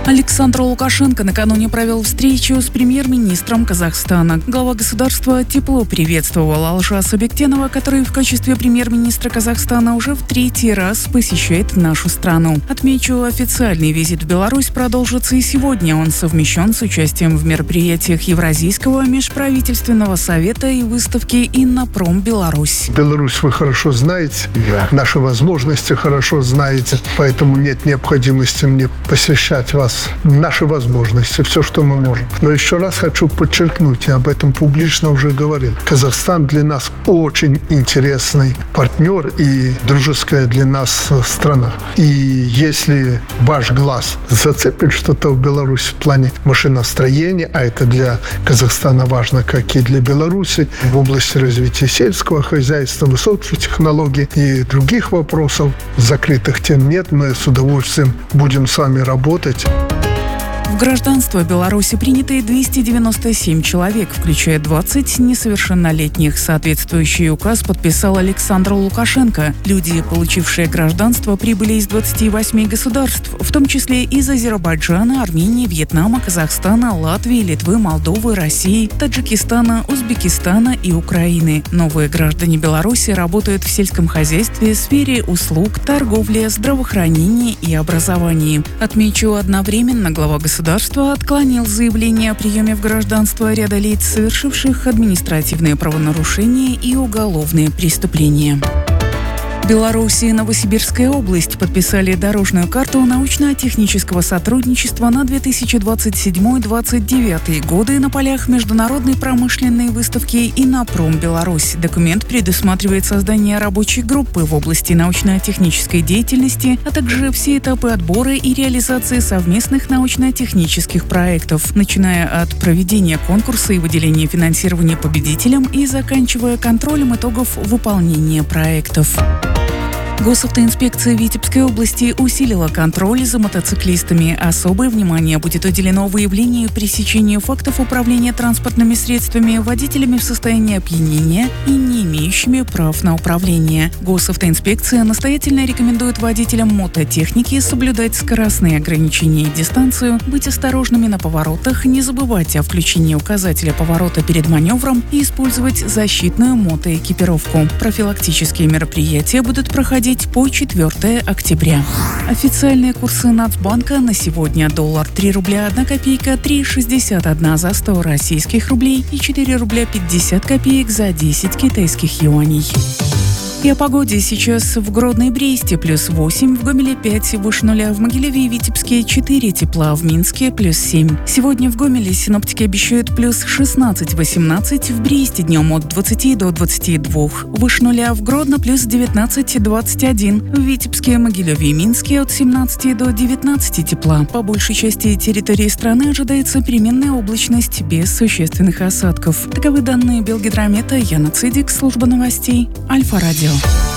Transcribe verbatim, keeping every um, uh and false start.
Александр Лукашенко накануне провел встречу с премьер-министром Казахстана. Глава государства тепло приветствовал Алжаса Бектенова, который в качестве премьер-министра Казахстана уже в третий раз посещает нашу страну. Отмечу, официальный визит в Беларусь продолжится и сегодня. Он совмещен с участием в мероприятиях Евразийского межправительственного совета и выставки «Иннопром Беларусь». Беларусь вы хорошо знаете, наши возможности хорошо знаете, поэтому нет необходимости мне посвящать вас наши возможности, все, что мы можем. Но еще раз хочу подчеркнуть, я об этом публично уже говорил. Казахстан для нас очень интересный партнер и дружеская для нас страна. И если ваш глаз зацепит что-то в Беларуси в плане машиностроения, а это для Казахстана важно, как и для Беларуси, в области развития сельского хозяйства, высоких технологий и других вопросов, закрытых тем нет, мы с удовольствием будем с вами работать. В гражданство Беларуси приняты двести девяносто семь человек, включая двадцать несовершеннолетних. Соответствующий указ подписал Александр Лукашенко. Люди, получившие гражданство, прибыли из двадцати восьми государств, в том числе из Азербайджана, Армении, Вьетнама, Казахстана, Латвии, Литвы, Молдовы, России, Таджикистана, Узбекистана и Украины. Новые граждане Беларуси работают в сельском хозяйстве, сфере услуг, торговле, здравоохранении и образовании. Отмечу, одновременно глава государства Государство отклонил заявление о приеме в гражданство ряда лиц, совершивших административные правонарушения и уголовные преступления. Беларусь и Новосибирская область подписали дорожную карту научно-технического сотрудничества на две тысячи двадцать седьмой — две тысячи двадцать девятый годы на полях международной промышленной выставки «Иннопром Беларусь». Документ предусматривает создание рабочей группы в области научно-технической деятельности, а также все этапы отбора и реализации совместных научно-технических проектов, начиная от проведения конкурса и выделения финансирования победителям и заканчивая контролем итогов выполнения проектов. Госавтоинспекция Витебской области усилила контроль за мотоциклистами. Особое внимание будет уделено выявлению и пресечению фактов управления транспортными средствами водителями в состоянии опьянения и не имеющими прав на управление. Госавтоинспекция настоятельно рекомендует водителям мототехники соблюдать скоростные ограничения и дистанцию, быть осторожными на поворотах, не забывать о включении указателя поворота перед маневром и использовать защитную мотоэкипировку. Профилактические мероприятия будут проходить по четвёртое октября. Официальные курсы Нацбанка на сегодня: доллар три рубля одна копейка, три шестьдесят один за сто российских рублей и четыре рубля пятьдесят копеек за десять китайских юаней. И о погоде. Сейчас в Гродно и Бресте плюс восемь, в Гомеле пять, выше нуля, в Могилеве и Витебске четыре тепла, в Минске плюс семь. Сегодня в Гомеле синоптики обещают плюс шестнадцать-восемнадцать, в Бресте днем от двадцати до двадцати двух, выше нуля, в Гродно плюс девятнадцать-двадцать один, в Витебске, Могилеве и Минске от семнадцати до девятнадцати тепла. По большей части территории страны ожидается переменная облачность без существенных осадков. Таковы данные Белгидромета. Яна Цидик, служба новостей Альфа Радио.